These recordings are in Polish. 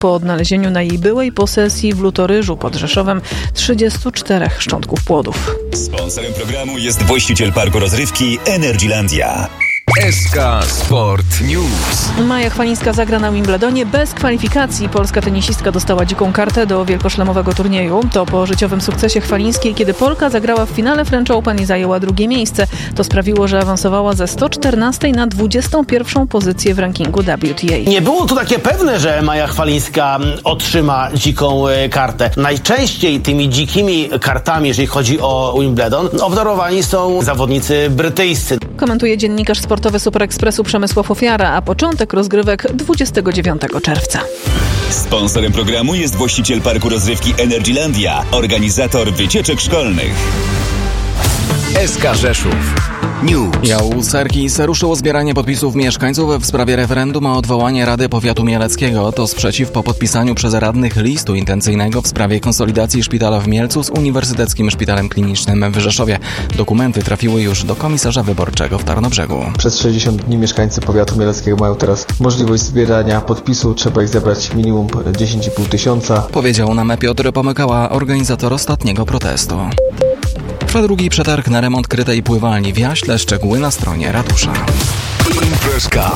po odnalezieniu na jej byłej posesji w Lutoryżu pod Rzeszowem 34 szczątków płodów. Sponsorem programu jest właściciel parku rozrywki Energylandia. SK Sport News. Maja Chwalińska zagra na Wimbledonie bez kwalifikacji. Polska tenisistka dostała dziką kartę do wielkoszlemowego turnieju. To po życiowym sukcesie Chwalińskiej, kiedy Polka zagrała w finale French Open i zajęła drugie miejsce. To sprawiło, że awansowała ze 114 na 21 pozycję w rankingu WTA. Nie było to takie pewne, że Maja Chwalińska otrzyma dziką kartę. Najczęściej tymi dzikimi kartami, jeżeli chodzi o Wimbledon, obdarowani są zawodnicy brytyjscy. Komentuje dziennikarz sportowy Super Expressu Przemysław Ofiara, a początek rozgrywek 29 czerwca. Sponsorem programu jest właściciel parku rozrywki Energylandia, organizator wycieczek szkolnych. SK Rzeszów News. Jał Serkis ruszyło zbieranie podpisów mieszkańców w sprawie referendum o odwołanie Rady Powiatu Mieleckiego. To sprzeciw po podpisaniu przez radnych listu intencyjnego w sprawie konsolidacji szpitala w Mielcu z Uniwersyteckim Szpitalem Klinicznym w Rzeszowie. Dokumenty trafiły już do komisarza wyborczego w Tarnobrzegu. Przez 60 dni mieszkańcy powiatu mieleckiego mają teraz możliwość zbierania podpisu. Trzeba ich zebrać minimum 10,5 tysiąca. Powiedział nam Piotr Pomykała, organizator ostatniego protestu. Trwa drugi przetarg na remont krytej pływalni w Jaśle. Szczegóły na stronie ratusza. Imprezka.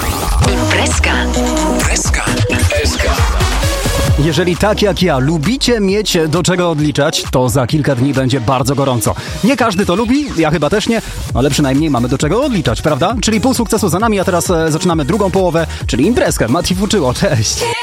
Jeżeli tak jak ja lubicie mieć do czego odliczać, to za kilka dni będzie bardzo gorąco. Nie każdy to lubi, ja chyba też nie, ale przynajmniej mamy do czego odliczać, prawda? Czyli pół sukcesu za nami, a teraz zaczynamy drugą połowę, czyli imprezkę. Mati Fuczyło, cześć!